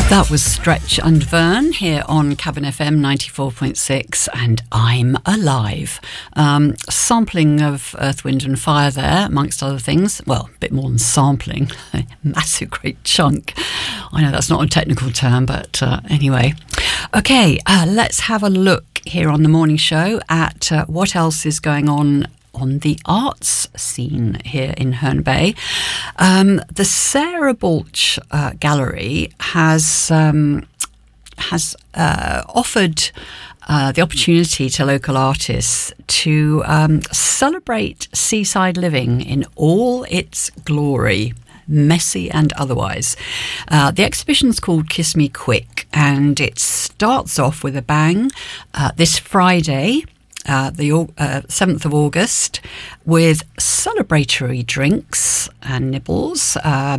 That was Stretch and Vern here on Cabin FM 94.6 and I'm Alive. Sampling of Earth, Wind and Fire there, amongst other things. Well, a bit more than sampling. Massive, great chunk. I know that's not a technical term, but anyway. Okay, let's have a look here on the morning show at what else is going on the arts scene here in Herne Bay. The Sarah Balch Gallery has offered the opportunity to local artists to celebrate seaside living in all its glory, messy and otherwise. The exhibition's called Kiss Me Quick, and it starts off with a bang this Friday, the 7th of August, with celebratory drinks and nibbles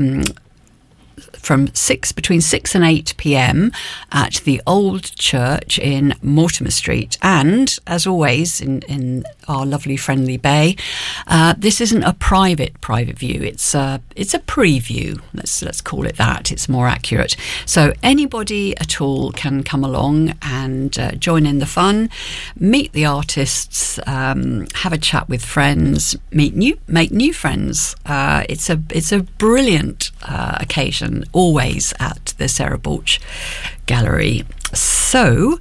from between 6 and 8 p.m. at the Old Church in Mortimer Street. And, as always, in our lovely friendly bay, this isn't a private view. It's a preview. Let's call it that. It's more accurate. So anybody at all can come along and join in the fun, meet the artists, have a chat with friends, make new friends. It's a brilliant occasion, always at the Sarah Balch Gallery. So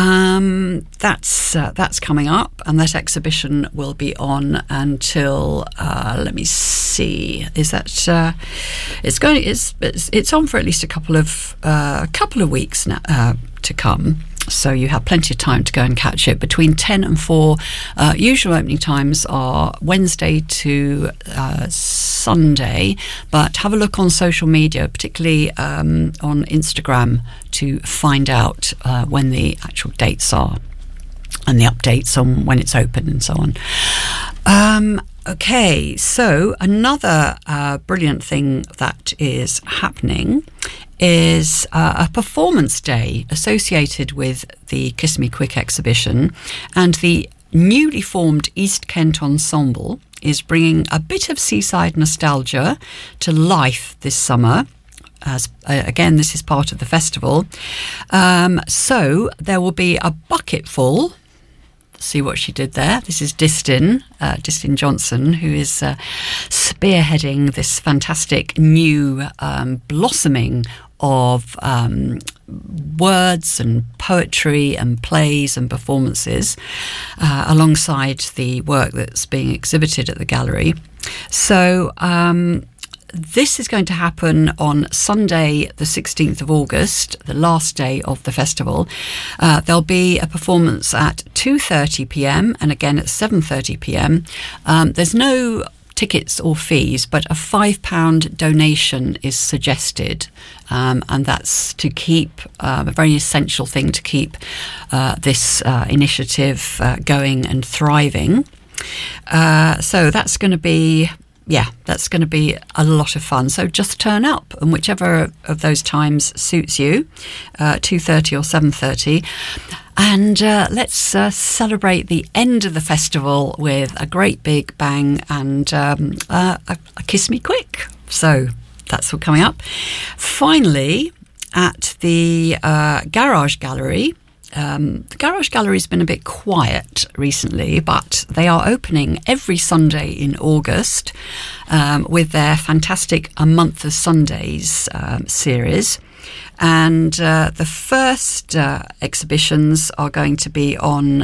that's coming up, and that exhibition will be on until let me see, is that it's on for at least a couple of weeks now, to come. So you have plenty of time to go and catch it. Between 10 and 4, usual opening times are Wednesday to Sunday, but have a look on social media, particularly on Instagram, to find out when the actual dates are and the updates on when it's open and so on. Okay, so another brilliant thing that is happening is a performance day associated with the Kiss Me Quick exhibition, and the newly formed East Kent Ensemble is bringing a bit of seaside nostalgia to life this summer. As again, this is part of the festival. So there will be a bucket full. See what she did there. This is Distin Johnson, who is spearheading this fantastic new blossoming of words and poetry and plays and performances alongside the work that's being exhibited at the gallery. So this is going to happen on Sunday, the 16th of August, the last day of the festival. There'll be a performance at 2:30 p.m. and again at 7:30 p.m. There's no tickets or fees, but a £5 donation is suggested, and that's to keep a very essential thing to keep this initiative going and thriving. So that's going to be a lot of fun. So just turn up, and whichever of those times suits you, 2:30 or 7:30. And let's celebrate the end of the festival with a great big bang and a Kiss Me Quick. So that's all coming up. Finally, at the Garage Gallery. The Garage Gallery's been a bit quiet recently, but they are opening every Sunday in August with their fantastic A Month of Sundays series. And the first exhibitions are going to be on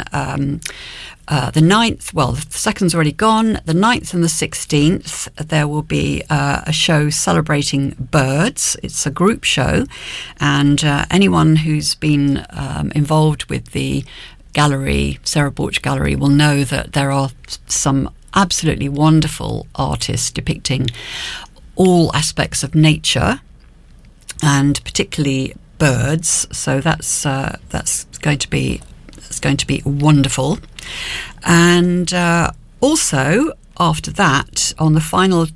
the 9th, well, the second's already gone, the 9th and the 16th, there will be a show celebrating birds. It's a group show, and anyone who's been involved with the gallery, Sarah Balch Gallery, will know that there are some absolutely wonderful artists depicting all aspects of nature, and particularly birds. So that's going to be wonderful. And also after that, on the final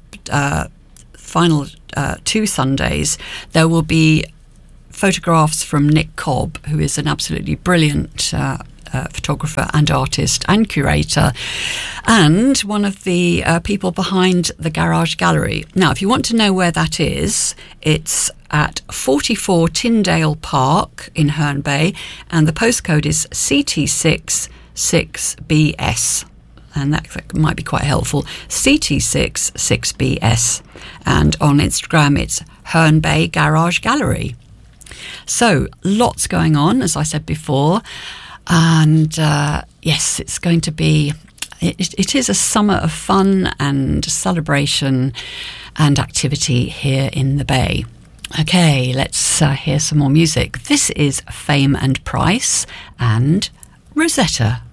2 Sundays, there will be photographs from Nick Cobb, who is an absolutely brilliant photographer and artist and curator, and one of the people behind the Garage Gallery. Now, if you want to know where that is, it's at 44 Tyndale Park in Herne Bay, and the postcode is CT6 6BS. And that might be quite helpful. CT6 6BS. And on Instagram, it's Herne Bay Garage Gallery. So, lots going on, as I said before. And yes, it's going to be... It is a summer of fun and celebration and activity here in the Bay. Okay, let's hear some more music. This is Fame and Price and Rosetta.